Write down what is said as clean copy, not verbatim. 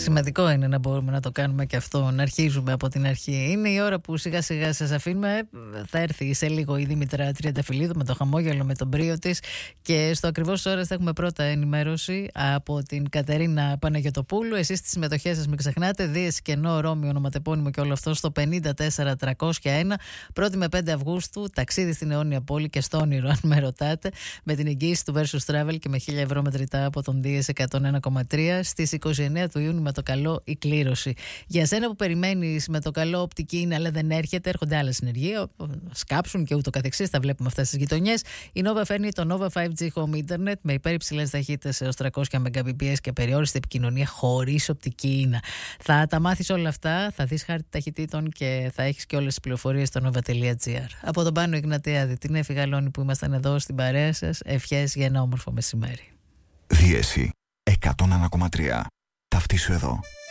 Σημαντικό είναι να μπορούμε να το κάνουμε και αυτό, να αρχίζουμε από την αρχή. Είναι η ώρα που σιγά σιγά σας αφήνουμε. Θα έρθει σε λίγο η Δήμητρα Τριανταφυλλίδου με το χαμόγελο, με τον μπρίο της. Και στο ακριβώς ώρα θα έχουμε πρώτα ενημέρωση από την Κατερίνα Παναγιωτοπούλου. Εσείς τις συμμετοχές σας μην ξεχνάτε. Δίεση Κενό, Ρώμη, ονοματεπώνυμο και όλο αυτό στο 54301. 1η με 5 Αυγούστου, ταξίδι στην αιώνια πόλη και στο όνειρο, αν με ρωτάτε. Με την εγγύηση του Versus Travel και με 1.000 € μετρητά από τον Δίεση 101,3. Στις 29 του Ιούνιου με το καλό η κλήρωση. Για σένα που περιμένεις με το καλό οπτική είναι, αλλά δεν έρχεται, έρχονται άλλα συνεργεία, σκάψουν και ούτω καθεξής. Τα βλέπουμε αυτά στις γειτονιές. Η Nova φέρνει το Nova 5G Home Internet με υπερυψηλές ταχύτητες έως 300 Mbps και περιόριστη επικοινωνία χωρίς οπτική ίνα. Θα τα μάθεις όλα αυτά, θα δεις χάρτη ταχυτήτων και θα έχεις και όλες τις πληροφορίες στο nova.gr. Από τον Πάνο Ιγνατιάδη, την Εφη Γαλώνη που ήμασταν εδώ στην παρέα σας, ευχές για ένα όμορφο μεσημέρι. Δίεση 101,3. Ταυτίσου εδώ.